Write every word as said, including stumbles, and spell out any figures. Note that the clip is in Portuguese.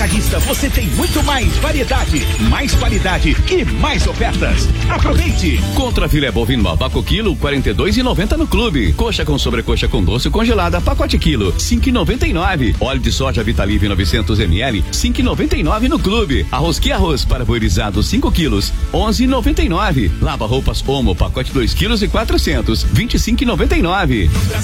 Atacadista, você tem muito mais variedade, mais qualidade e mais ofertas. Aproveite! Contra filé bovino Babaco quilo, quarenta e dois e noventa no clube. Coxa com sobrecoxa com doce congelada, pacote quilo, cinco e noventa e nove. Óleo de soja Vitalive novecentos mililitros, cinco e noventa e nove no clube. Arroz que arroz para boirizado cinco quilos, onze e noventa e nove. Lava roupas Omo, pacote dois quilos e quatrocentos, vinte e cinco e noventa e nove.